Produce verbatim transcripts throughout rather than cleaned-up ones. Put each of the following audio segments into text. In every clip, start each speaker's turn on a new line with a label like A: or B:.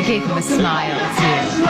A: gave him a smile, too.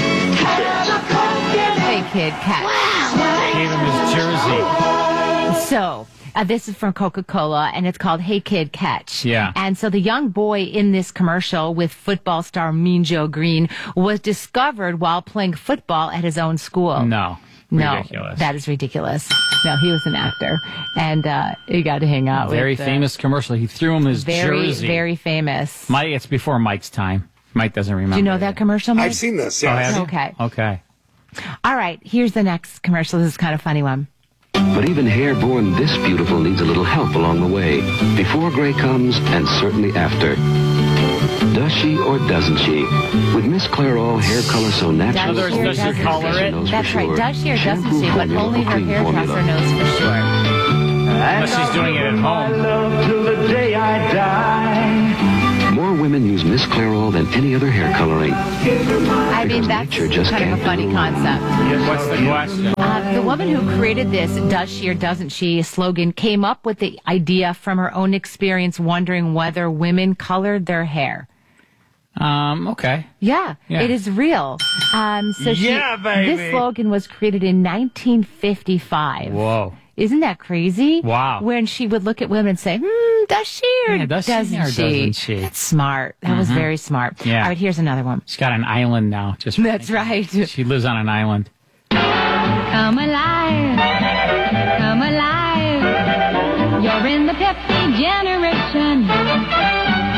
A: Hey, Kid Catch.
B: Gave him his jersey.
A: So, uh, this is from Coca-Cola, and it's called Hey Kid Catch.
B: Yeah.
A: And so the young boy in this commercial with football star Mean Joe Green was discovered while playing football at his own school.
B: No.
A: No,
B: Ridiculous.
A: that is ridiculous. No, he was an actor, and uh, he got to hang out
B: Very
A: with... Very
B: famous commercial. He threw him his
A: very,
B: jersey.
A: Very famous.
B: Mike, it's before Mike's time. Mike doesn't remember.
A: Do you know that commercial, Mike?
C: I've seen this,
B: Oh,
C: yes.
B: have you?
A: Okay.
B: Okay.
A: All right, here's the next commercial. This is kind of a funny one.
D: But even hair born this beautiful needs a little help along the way, before gray comes and certainly after. Does she or doesn't she? With Miss Clairol hair color so natural,
A: Does she or
B: does she
A: doesn't
B: color
A: she?
B: it?
D: knows for
A: That's right.
D: sure.
A: Does she or doesn't
D: Shampoo
A: she? But
D: formula
A: only
D: for
A: her
D: clean
A: hairdresser
D: formula.
A: knows for sure.
B: Unless she's doing it at home.
E: Till the day I die.
D: More women use Miss Clairol than any other hair coloring.
A: I mean,
D: Because
A: that's
D: nature just
A: kind of
D: can't
A: a funny
D: do.
A: concept.
B: What's the question?
A: Uh, the woman who created this "Does she or doesn't she" slogan came up with the idea from her own experience, wondering whether women colored their hair.
B: Um, okay.
A: Yeah,
B: Yeah.
A: it is real. Um, so she,
B: Yeah, baby.
A: This slogan was created in nineteen fifty-five.
B: Whoa.
A: Isn't that crazy?
B: Wow.
A: When she would look at women and say, hmm, does she or
B: Yeah, does she
A: doesn't
B: or
A: she?
B: doesn't she?
A: That's smart. That was very smart.
B: Yeah.
A: All right, here's another one.
B: She's got an island now. Just
A: That's right.
B: She lives on an island.
F: Come alive, come alive. You're in the Pepsi generation.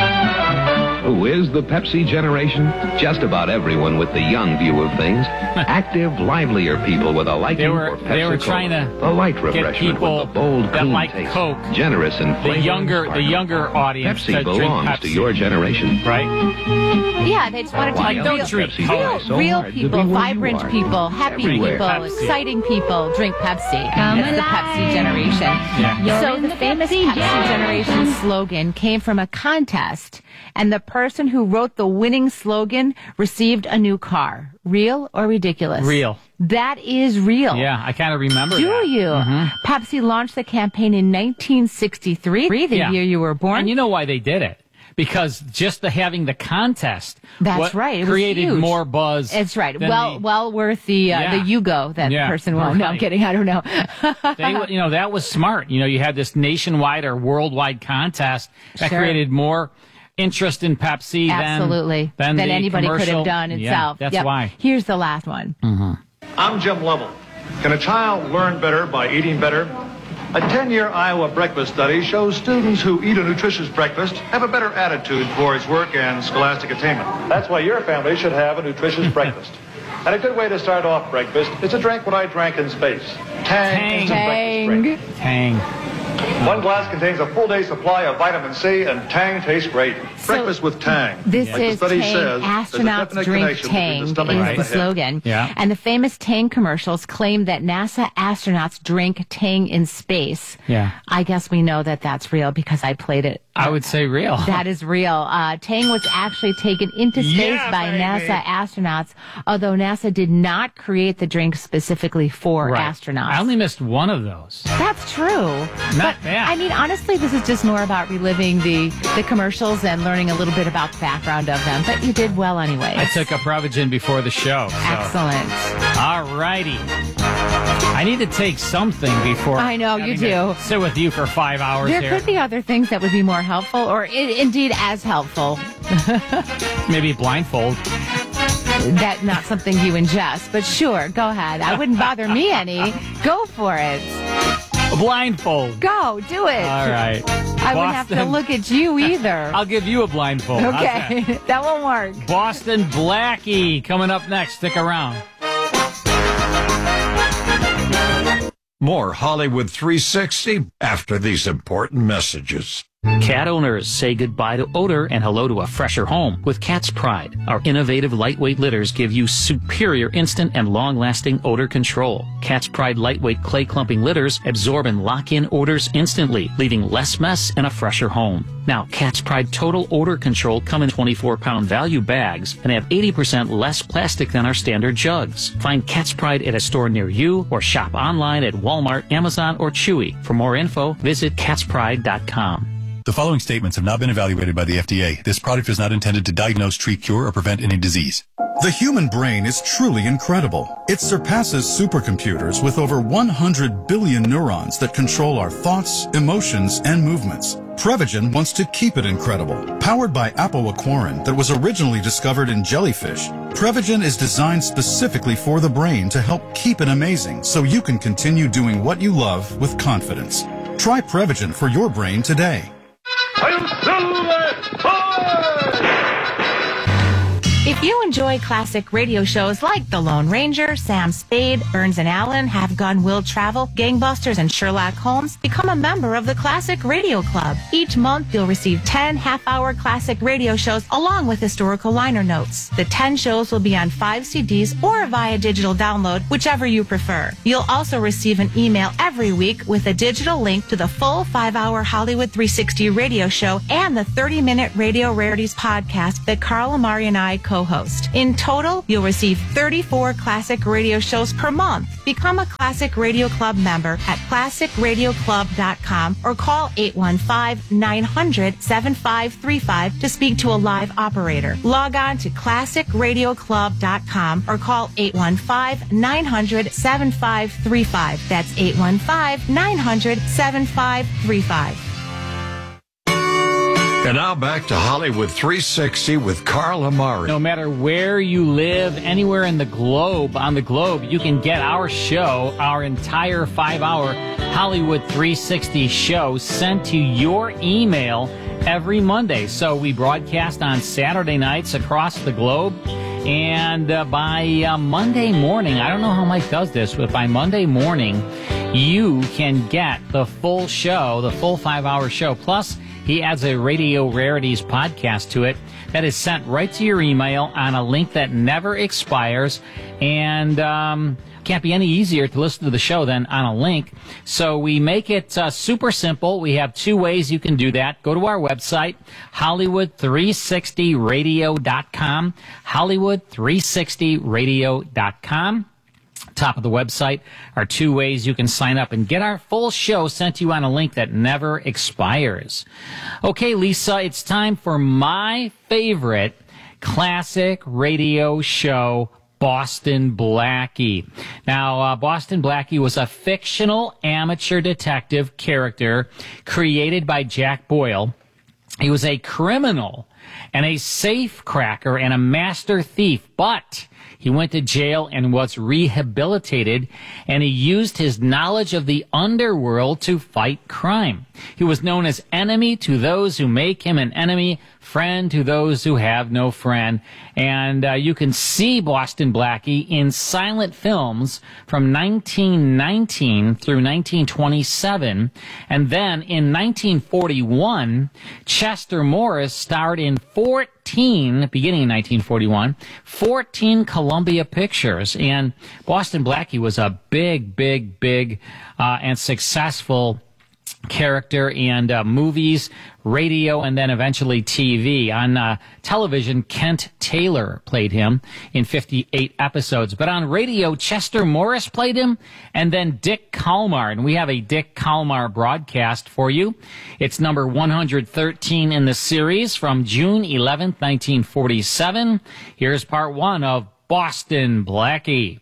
G: Who is the Pepsi generation? Just about everyone with the young view of things. Active, livelier people with a liking
B: They were-
G: for Pepsi
B: they were trying to
G: the light
B: get
G: refreshment
B: people
G: with the bold,
B: that
G: clean
B: like
G: taste.
B: Coke,
G: Generous in
B: The
G: flavor.
B: younger,
G: and
B: the younger
G: sparkle.
B: audience
G: Pepsi
B: to drink
G: belongs
B: Pepsi.
G: to your generation.
B: Right?
A: Yeah, they just wanted to
G: Why
A: be
B: don't
A: real,
B: drink
G: Pepsi
B: Coke.
A: real,
G: so
A: real
G: hard to be
A: people,
G: where you
A: vibrant
G: are.
A: people, happy
G: Everywhere.
A: people,
B: Pepsi.
A: exciting people drink Pepsi.
F: Come
A: That's the
F: alive.
A: Pepsi generation.
B: Yeah.
A: So
F: in
A: the
F: the
A: famous
F: Pepsi
A: Pepsi generation slogan came from a contest, and the person who wrote the winning slogan received a new car. Real or ridiculous?
B: Real.
A: That is real.
B: Yeah, I kind of remember
A: Do
B: that.
A: you? Pepsi launched the campaign in nineteen sixty-three, the
B: Yeah.
A: year you were born.
B: And you know why they did it? Because just the having the contest
A: That's
B: what
A: right. It was
B: created
A: huge.
B: more buzz.
A: That's right.
B: than
A: Well,
B: the-
A: well worth the uh,
B: Yeah.
A: the Yugo that
B: Yeah,
A: person won. No, I'm
B: right.
A: kidding. I don't know.
B: they, you know, that was smart. You know, you had this nationwide or worldwide contest that
A: Sure.
B: created more interest in Pepsi
A: Absolutely.
B: than,
A: than
B: the
A: anybody could
B: commercial.
A: have done
B: Yeah,
A: itself.
B: that's
A: Yep.
B: why.
A: Here's the last one.
H: I'm Jim Lovell. Can a child learn better by eating better? A ten-year Iowa breakfast study shows students who eat a nutritious breakfast have a better attitude towards work and scholastic attainment. That's why your family should have a nutritious breakfast. And a good way to start off breakfast is to drink what I drank in space. Tang.
B: Tang.
H: Instant breakfast drink.
B: Tang.
H: One glass contains a full day supply of vitamin C, and Tang tastes great. breakfast with Tang.
A: This
H: Like the
A: is
H: study
A: Tang.
H: says, there's a
A: Astronauts
H: definite
A: drink
H: connection between
A: Tang
H: the
A: is
H: stomach and
A: the
H: the head.
A: slogan.
B: Yeah.
A: And the famous Tang commercials claim that NASA astronauts drink Tang in space.
B: Yeah.
A: I guess we know that that's real because I played it.
B: I would say real.
A: That is real. Uh, Tang was actually taken into space
B: Yeah,
A: by
B: baby.
A: NASA astronauts, although NASA did not create the drink specifically for
B: Right.
A: astronauts.
B: I only missed one of those.
A: That's true.
B: Not
A: but,
B: bad.
A: I mean, honestly, this is just more about reliving the, the commercials and learning a little bit about the background of them. But you did well anyway.
B: I took a Prevagen before the show. So.
A: Excellent.
B: All righty. I need to take something before.
A: I know, you
B: having to
A: do.
B: Sit with you for five hours
A: There
B: here.
A: could be other things that would be more helpful, or I- indeed as helpful.
B: Maybe blindfold.
A: That not something you ingest, but sure, go ahead. I wouldn't bother me any. Go for it.
B: A blindfold.
A: Go, do it.
B: All right.
A: I wouldn't have to
B: Boston-
A: look at you either.
B: I'll give you a blindfold. How's
A: Okay,
B: that?
A: that won't work.
B: Boston Blackie coming up next. Stick around.
I: More Hollywood three sixty after these important messages.
J: Cat owners say goodbye to odor and hello to a fresher home with Cat's Pride. Our innovative lightweight litters give you superior instant and long-lasting odor control. Cat's Pride lightweight clay clumping litters absorb and lock in odors instantly, leaving less mess and a fresher home. Now, Cat's Pride Total Odor Control come in twenty-four pound value bags and have eighty percent less plastic than our standard jugs. Find Cat's Pride at a store near you or shop online at Walmart, Amazon, or Chewy. For more info, visit cats pride dot com.
C: The following statements have not been evaluated by the F D A. This product is not intended to diagnose, treat, cure, or prevent any disease.
K: The human brain is truly incredible. It surpasses supercomputers with over one hundred billion neurons that control our thoughts, emotions, and movements. Prevagen wants to keep it incredible. Powered by apoaquarin that was originally discovered in jellyfish, Prevagen is designed specifically for the brain to help keep it amazing so you can continue doing what you love with confidence. Try Prevagen for your brain today.
A: If you enjoy classic radio shows like The Lone Ranger, Sam Spade, Burns and Allen, Have Gun Will Travel, Gangbusters, and Sherlock Holmes, become a member of the Classic Radio Club. Each month, you'll receive ten half-hour classic radio shows along with historical liner notes. The ten shows will be on five C Ds or via digital download, whichever you prefer. You'll also receive an email every week with a digital link to the full five-hour Hollywood three sixty radio show and the thirty-minute Radio Rarities podcast that Carl Amari and I co-host. In total, you'll receive thirty-four classic radio shows per month. Become a Classic Radio Club member at classic radio club dot com or call eight one five, nine hundred, seven five three five to speak to a live operator. Log on to classic radio club dot com or call eight one five, nine hundred, seven five three five. That's eight one five, nine hundred, seven five three five.
I: And now back to Hollywood three sixty with Carl Amari.
B: No matter where you live, anywhere in the globe, on the globe, you can get our show, our entire five-hour Hollywood three sixty show sent to your email every Monday. So we broadcast on Saturday nights across the globe. And uh, by uh, Monday morning, I don't know how Mike does this, but by Monday morning, you can get the full show, the full five-hour show. Plus, he adds a Radio Rarities podcast to it that is sent right to your email on a link that never expires. And um, can't be any easier to listen to the show than on a link. So we make it uh, super simple. We have two ways you can do that. Go to our website, Hollywood three sixty radio dot com, Hollywood three sixty radio dot com. Top of the website are two ways you can sign up and get our full show sent to you on a link that never expires. Okay, Lisa, it's time for my favorite classic radio show, Boston Blackie. Now, uh, Boston Blackie was a fictional amateur detective character created by Jack Boyle. He was a criminal and a safe cracker and a master thief, but he went to jail and was rehabilitated, and he used his knowledge of the underworld to fight crime. He was known as enemy to those who make him an enemy, friend to those who have no friend. And uh, you can see Boston Blackie in silent films from nineteen nineteen through nineteen twenty-seven. And then in nineteen forty-one, Chester Morris starred in fourteen, beginning in nineteen forty-one, fourteen Columbia pictures. And Boston Blackie was a big, big, big uh, and successful character and uh, movies, radio, and then eventually T V. On uh, television, Kent Taylor played him in fifty-eight episodes. But on radio, Chester Morris played him, and then Dick Kalmar. And we have a Dick Kalmar broadcast for you. It's number one hundred thirteen in the series from June eleventh, nineteen forty-seven. Here's part one of Boston Blackie.